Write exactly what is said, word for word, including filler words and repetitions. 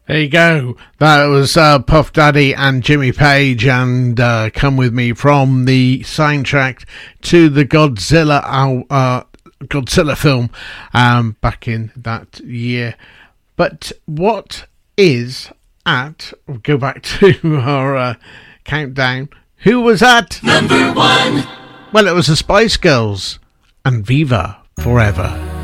There you go. That was uh, Puff Daddy and Jimmy Page, and uh, Come With Me from the soundtrack to the Godzilla uh, Godzilla film um, back in that year. But what is at, we'll go back to our uh, countdown, who was at number one? Well, it was the Spice Girls and Viva Forever.